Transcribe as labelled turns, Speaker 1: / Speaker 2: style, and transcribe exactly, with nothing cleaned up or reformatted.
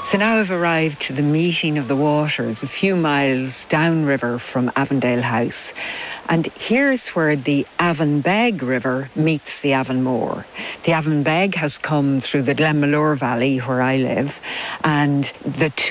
Speaker 1: So now I've arrived to the meeting of the waters a few miles downriver from Avondale House. And here's where the Avonbeg River meets the Avonmore. The Avonbeg has come through the Glenmalure Valley where I live, and the two